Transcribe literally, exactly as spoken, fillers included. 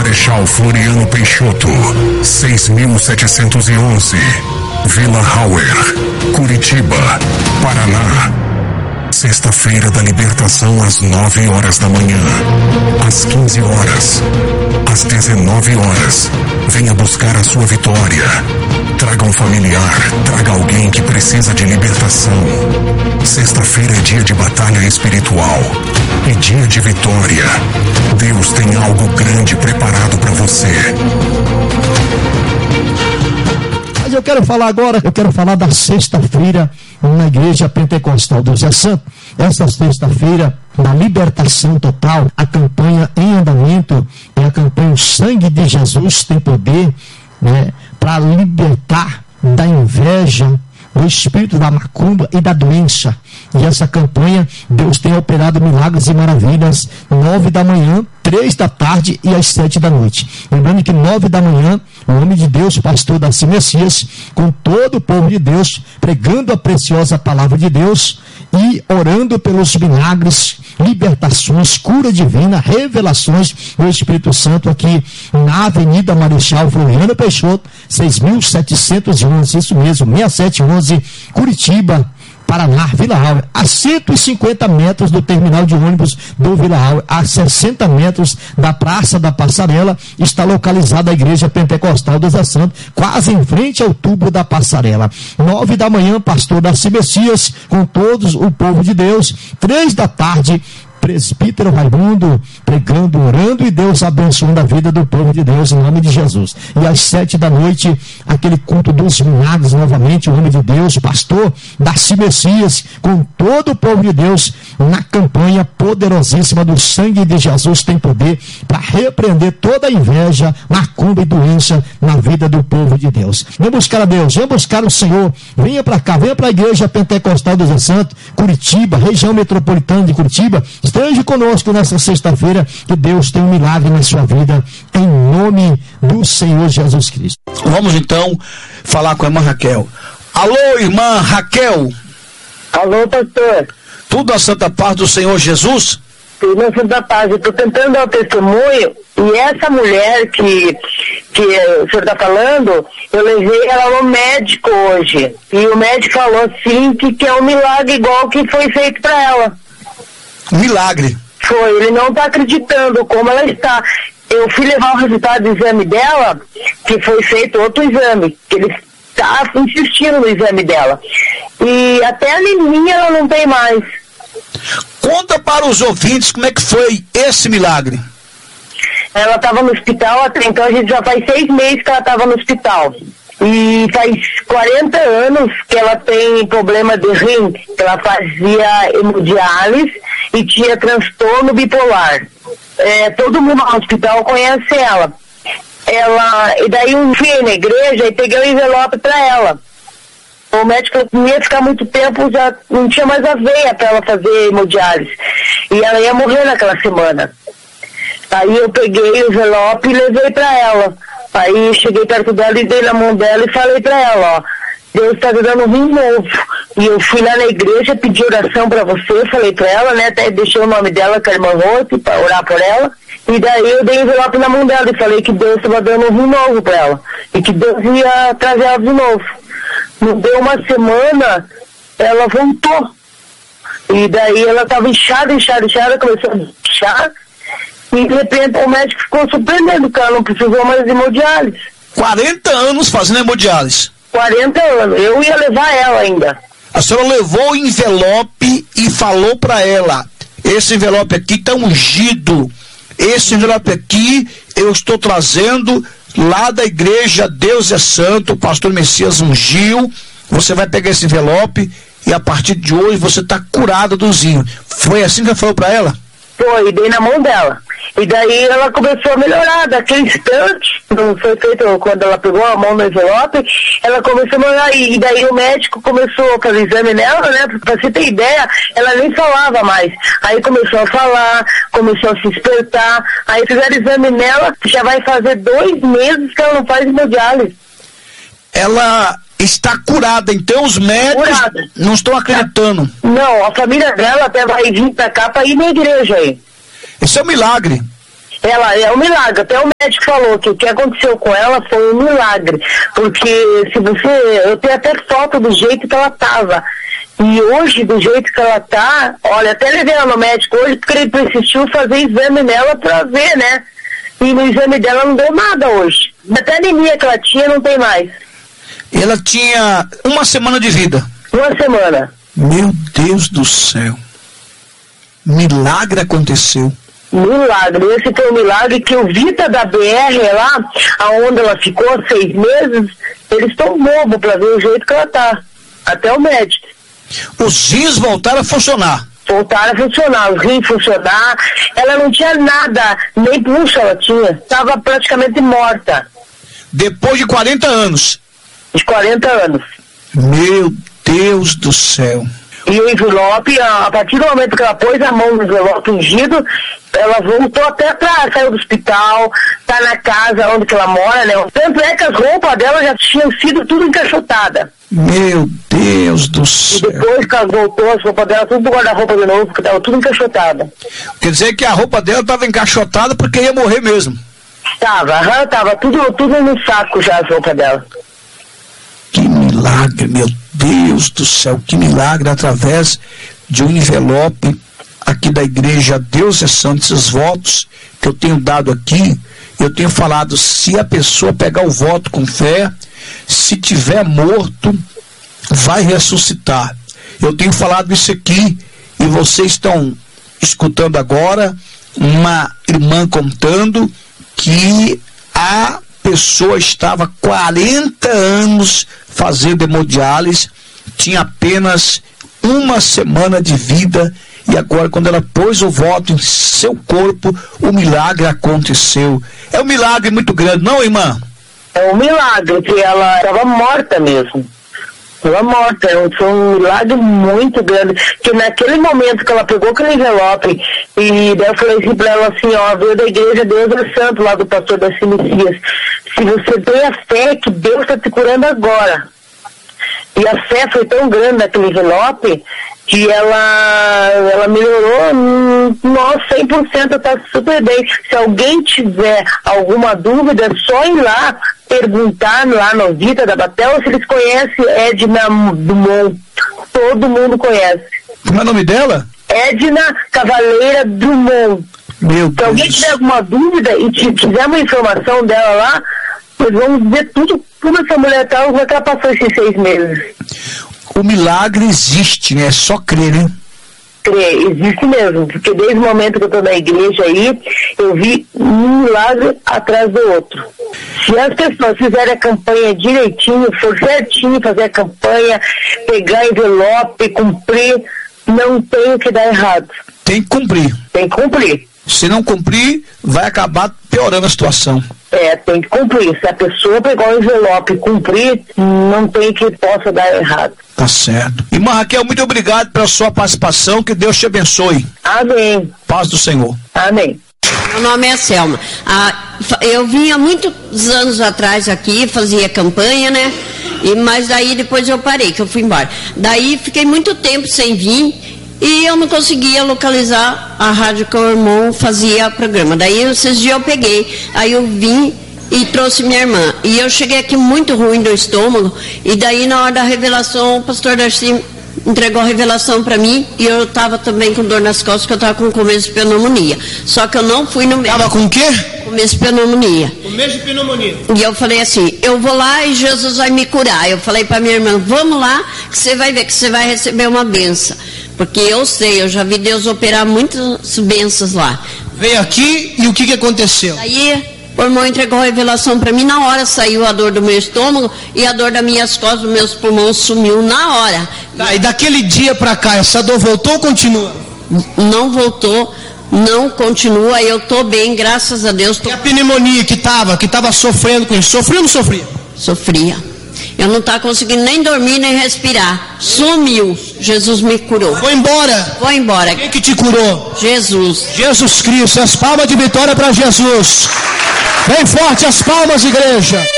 Marechal Floriano Peixoto, seis mil setecentos e onze, Vila Hauer, Curitiba, Paraná. Sexta-feira da Libertação às nove horas da manhã, às quinze horas, às dezenove horas. Venha buscar a sua vitória. Traga um familiar, traga alguém que precisa de libertação. Sexta-feira é dia de batalha espiritual e dia de vitória. Deus tem algo grande preparado para você. Mas eu quero falar agora, eu quero falar da sexta-feira na Igreja Pentecostal do Zé Santo. Essa sexta-feira, da libertação total, a campanha em andamento é a campanha O Sangue de Jesus Tem Poder, né, para libertar da inveja, do espírito da macumba e da doença. E essa campanha, Deus tem operado milagres e maravilhas, nove da manhã, três da tarde e às sete da noite. Lembrando que nove da manhã, o homem de Deus, pastor Darcy Messias, com todo o povo de Deus, pregando a preciosa palavra de Deus e orando pelos milagres, libertações, cura divina, revelações do Espírito Santo aqui na Avenida Marechal Floriano Peixoto, seis mil setecentos e onze, isso mesmo, seis mil setecentos e onze, Curitiba, Paraná, Vila Hauer, a cento e cinquenta metros do terminal de ônibus do Vila Hauer, a sessenta metros da Praça da Passarela, está localizada a Igreja Pentecostal do Zé Santo, quase em frente ao tubo da passarela. Nove da manhã, pastor Darcy Messias, com todos o povo de Deus. Três da tarde, presbítero Raimundo, pregando, orando e Deus abençoando a vida do povo de Deus em nome de Jesus. E às sete da noite, aquele culto dos milagres novamente, o homem de Deus, pastor Darcy Messias, com todo o povo de Deus, na campanha poderosíssima do Sangue de Jesus Tem Poder, para repreender toda a inveja, macumba e doença na vida do povo de Deus. Vem buscar a Deus, vem buscar o Senhor, venha para cá, venha para a Igreja Pentecostal do Zé Santo, Curitiba, região metropolitana de Curitiba. Esteja conosco nessa sexta-feira, que Deus tem um milagre na sua vida, em nome do Senhor Jesus Cristo. Vamos então falar com a irmã Raquel. Alô, irmã Raquel. Alô, pastor. Tudo a santa paz do Senhor Jesus? Tudo a santa paz. Eu estou tentando dar o testemunho, e essa mulher que, que o senhor está falando, eu levei ela no médico hoje, e o médico falou assim, que, que é um milagre igual que foi feito para ela. Milagre. Foi, ele não está acreditando como ela está. Eu fui levar o resultado do exame dela, que foi feito outro exame, que ele está insistindo no exame dela. E até a anemia ela não tem mais. Conta para os ouvintes como é que foi esse milagre. Ela estava no hospital, até então a gente já faz seis meses que ela estava no hospital. E faz quarenta anos que ela tem problema de rim, que ela fazia hemodiálise e tinha transtorno bipolar. É, todo mundo no hospital conhece ela. Ela, e daí eu fui na igreja e peguei o envelope para ela. O médico não ia ficar muito tempo, já não tinha mais a veia para ela fazer hemodiálise. E ela ia morrer naquela semana. Aí eu peguei o envelope e levei para ela. Aí cheguei perto dela e dei na mão dela e falei para ela, ó, Deus está te dando um rim novo. E eu fui lá na igreja, pedi oração para você, falei para ela, né, até deixei o nome dela, que é a irmã Rose, para orar por ela. E daí eu dei envelope na mão dela e falei que Deus estava dando um rim novo para ela. E que Deus ia trazer ela de novo. Não deu uma semana, ela voltou. E daí ela estava inchada, inchada, inchada, começou a inchar. E de repente o médico ficou surpreendendo que ela não precisou mais de hemodiálise. quarenta anos fazendo hemodiálise. quarenta anos. Eu ia levar ela ainda. A senhora levou o envelope e falou para ela, esse envelope aqui está ungido. Esse envelope aqui eu estou trazendo lá da igreja Deus é Santo, o pastor Messias ungiu. Você vai pegar esse envelope e a partir de hoje você está curada do zinho. Foi assim que eu falou para ela? Foi, dei na mão dela. E daí ela começou a melhorar daquele instante, não foi feito quando ela pegou a mão no envelope, ela começou a melhorar, e daí o médico começou a fazer exame nela, né, pra você ter ideia, ela nem falava mais. Aí começou a falar, começou a se despertar, aí fizeram exame nela, já vai fazer dois meses que ela não faz hemodiálise. Ela está curada, então os médicos curada. Não estão acreditando. Não, a família dela até vai vir pra cá pra ir na igreja aí. Isso é um milagre. Ela é um milagre, até o médico falou que o que aconteceu com ela foi um milagre, porque se você, eu tenho até foto do jeito que ela tava, e hoje do jeito que ela tá, olha, até levei ela no médico hoje porque ele persistiu fazer exame nela pra ver, né, e no exame dela não deu nada hoje, até anemia que ela tinha não tem mais. Ela tinha uma semana de vida. Uma semana. Meu Deus do céu, milagre aconteceu. Milagre, esse foi um milagre que o Vita da B R lá, aonde ela ficou seis meses, eles estão bobos pra ver o jeito que ela tá, até o médico. Os rins voltaram a funcionar. Voltaram a funcionar, os rins funcionar, ela não tinha nada, nem pulso ela tinha, estava praticamente morta. Depois de quarenta anos. De quarenta anos. Meu Deus do céu. E o envelope, a, a partir do momento que ela pôs a mão no envelope ungido, ela voltou até atrás, saiu do hospital, tá na casa onde que ela mora, né? Tanto é que as roupas dela já tinham sido tudo encaixotadas. Meu Deus do céu. E depois que ela voltou, as roupas dela, tudo pro guarda-roupa de novo, porque tava tudo encaixotada. Quer dizer que a roupa dela estava encaixotada porque ia morrer mesmo. Tava, aham, tava tudo, tudo no saco já as roupas dela. Que milagre, meu Deus do céu, que milagre, através de um envelope aqui da igreja Deus é Santo, esses votos que eu tenho dado aqui, eu tenho falado, se a pessoa pegar o voto com fé, se tiver morto, vai ressuscitar. Eu tenho falado isso aqui e vocês estão escutando agora uma irmã contando que a pessoa estava quarenta anos fazendo hemodiálise, tinha apenas uma semana de vida e agora quando ela pôs o voto em seu corpo, o milagre aconteceu. É um milagre muito grande, não, irmã? É um milagre, que ela estava morta mesmo. Ela morta, foi um milagre muito grande, que naquele momento que ela pegou aquele envelope, e daí eu falei assim pra ela assim, ó, veio da igreja Deus é Santo, lá do pastor da Messias, se você tem a fé que Deus está te curando agora, e a fé foi tão grande naquele envelope, que ela, ela melhorou, hum, nossa, cem por cento está super bem. Se alguém tiver alguma dúvida, é só ir lá perguntar lá no Vita da Batel se eles conhecem Edna Drummond. Todo mundo conhece. Como é o nome dela? Edna Cavaleira Drummond. Meu Deus. Se alguém tiver alguma dúvida e quiser uma informação dela lá, nós vamos ver tudo, como essa mulher tá, como é que ela passou esses seis meses. O milagre existe, né? É só crer, né? Crer, existe mesmo, porque desde o momento que eu estou na igreja aí, eu vi um milagre atrás do outro. Se as pessoas fizerem a campanha direitinho, for certinho fazer a campanha, pegar envelope, cumprir, não tem o que dar errado. Tem que cumprir. Tem que cumprir. Se não cumprir, vai acabar piorando a situação. É, tem que cumprir. Se a pessoa pegar o envelope e cumprir, não tem que possa dar errado. Tá certo. Irmã Raquel, muito obrigado pela sua participação, que Deus te abençoe. Amém. Paz do Senhor. Amém. Meu nome é Selma. Ah, eu vinha muitos anos atrás aqui, fazia campanha, né? E, mas daí depois eu parei, que eu fui embora. Daí fiquei muito tempo sem vir. E eu não conseguia localizar a rádio que o irmão fazia programa. Daí esses dias eu peguei, aí eu vim e trouxe minha irmã. E eu cheguei aqui muito ruim do estômago, e daí na hora da revelação, o pastor Darcy entregou a revelação para mim, e eu estava também com dor nas costas, que eu estava com começo de pneumonia. Só que eu não fui no médico. Estava com o quê? Começo de pneumonia. Começo de pneumonia. E eu falei assim, eu vou lá e Jesus vai me curar. Eu falei para minha irmã, vamos lá, que você vai ver que você vai receber uma benção. Porque eu sei, eu já vi Deus operar muitas bênçãos lá. Veio aqui e o que, que aconteceu? Aí o irmão entregou a revelação para mim, na hora saiu a dor do meu estômago e a dor das minhas costas, dos meus pulmões sumiu na hora. Tá, e daquele dia para cá, essa dor voltou ou continua? Não voltou, não continua, eu tô bem, graças a Deus. Tô... E a pneumonia que tava, que tava sofrendo com isso, sofria ou não sofria? Sofria. Eu não estava conseguindo nem dormir, nem respirar. Sumiu. Jesus me curou. Foi embora. Foi embora. Quem que te curou? Jesus. Jesus Cristo. As palmas de vitória para Jesus. Bem forte as palmas, igreja.